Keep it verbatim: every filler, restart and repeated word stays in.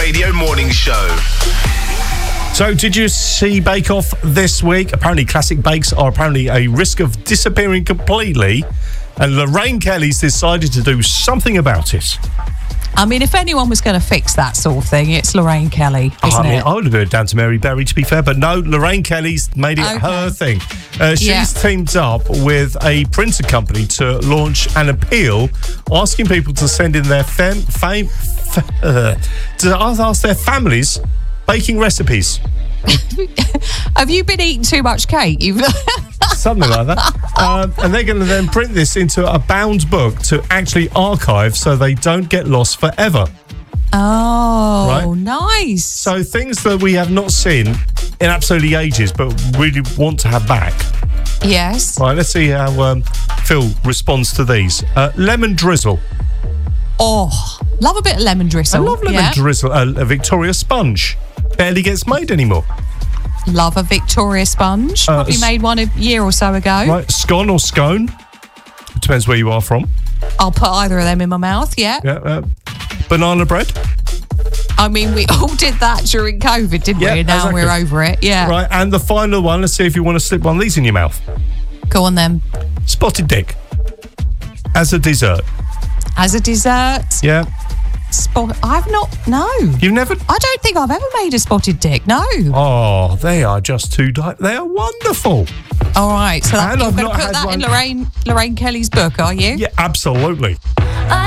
Radio Morning Show. So, did you see Bake Off this week? Apparently, classic bakes are apparently a risk of disappearing completely, and Lorraine Kelly's decided to do something about it. I mean, if anyone was going to fix that sort of thing, it's Lorraine Kelly, isn't I mean, it? I would have it down to Mary Berry, to be fair, but no, Lorraine Kelly's made it Okay. her thing. Uh, she's Yeah. teamed up with a printer company to launch an appeal asking people to send in their fam- fame, f- uh, to ask their families baking recipes. Have you been eating too much cake? You've Something like that. Um, and they're going to then print this into a bound book to actually archive so they don't get lost forever. Oh, Right. nice. So things that we have not seen in absolutely ages but really want to have back. Yes. Right, let's see how um, Phil responds to these. Uh, lemon drizzle. Oh, love a bit of lemon drizzle. I love lemon yeah. drizzle. Uh, a Victoria sponge. Barely gets made anymore. Love a Victoria sponge. Uh, Probably s- made one a year or so ago. Right, scone or scone. Depends where you are from. I'll put either of them in my mouth, yeah. Yeah. Uh, banana bread. I mean, we all did that during COVID, didn't Yeah, we? Now exactly. we're over it, yeah. Right, and the final one. Let's see if you want to slip one of these in your mouth. Go on then. Spotted dick. As a dessert. As a dessert, Yeah. spot. I've not, no. You've never... I don't think I've ever made a spotted dick, no. Oh, they are just too... Di- they are wonderful. All right, so that, And you're I've going to not put had that in one- Lorraine, Lorraine Kelly's book, are you? Yeah, absolutely.